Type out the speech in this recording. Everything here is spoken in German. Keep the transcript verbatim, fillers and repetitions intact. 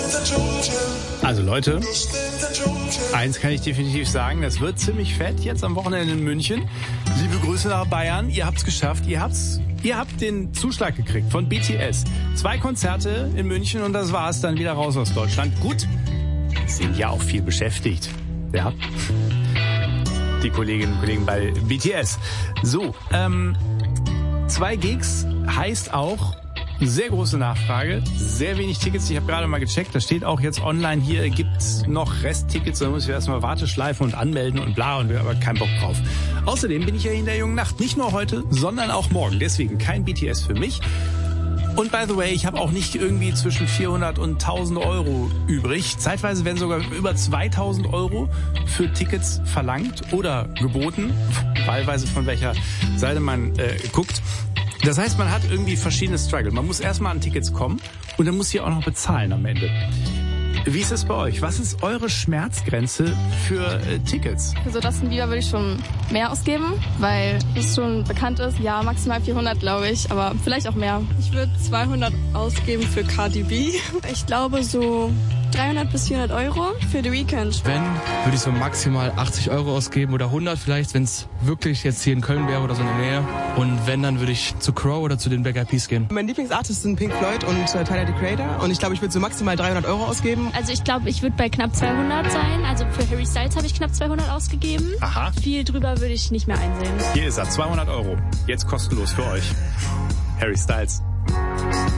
Also Leute, eins kann ich definitiv sagen, das wird ziemlich fett jetzt am Wochenende in München. Liebe Grüße nach Bayern, ihr habt's geschafft, ihr habt's, ihr habt den Zuschlag gekriegt von B T S. Zwei Konzerte in München und das war's, dann wieder raus aus Deutschland. Gut, sind ja auch viel beschäftigt, ja, die Kolleginnen und Kollegen bei B T S. So, ähm, zwei Gigs heißt auch sehr große Nachfrage, sehr wenig Tickets. Ich habe gerade mal gecheckt, da steht auch jetzt online hier, gibt's noch Resttickets, da muss ich erstmal Warteschleife und anmelden und bla und wir haben aber keinen Bock drauf. Außerdem bin ich ja in der jungen Nacht, nicht nur heute, sondern auch morgen. Deswegen kein B T S für mich. Und by the way, ich habe auch nicht irgendwie zwischen vierhundert und tausend Euro übrig. Zeitweise werden sogar über zweitausend Euro für Tickets verlangt oder geboten, wahlweise von welcher Seite man äh, guckt. Das heißt, man hat irgendwie verschiedene Struggle. Man muss erstmal an Tickets kommen und dann muss sie auch noch bezahlen am Ende. Wie ist es bei euch? Was ist eure Schmerzgrenze für äh, Tickets? Für so Justin Bieber würde ich schon mehr ausgeben, weil es schon bekannt ist. Ja, maximal vierhundert, glaube ich, aber vielleicht auch mehr. Ich würde zweihundert ausgeben für Cardi B. Ich glaube so dreihundert bis vierhundert Euro für The Weeknd. Wenn, würde ich so maximal achtzig Euro ausgeben oder hundert vielleicht, wenn es wirklich jetzt hier in Köln wäre oder so in der Nähe. Und wenn, dann würde ich zu Crow oder zu den Black Eyed Peas gehen. Mein Lieblingsartist sind Pink Floyd und äh, Tyler, the Creator. Und ich glaube, ich würde so maximal dreihundert Euro ausgeben. Also ich glaube, ich würde bei knapp zweihundert sein. Also für Harry Styles habe ich knapp zweihundert ausgegeben. Aha. Viel drüber würde ich nicht mehr einsehen. Hier ist er, zweihundert Euro. Jetzt kostenlos für euch. Harry Styles.